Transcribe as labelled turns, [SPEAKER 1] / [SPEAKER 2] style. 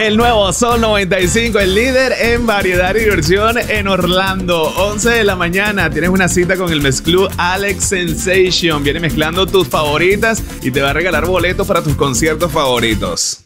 [SPEAKER 1] El nuevo Sol 95, el líder en variedad y diversión en Orlando. 11 de la mañana, tienes una cita con el mezclú Alex Sensation. Viene mezclando tus favoritas y te va a regalar boletos para tus conciertos favoritos.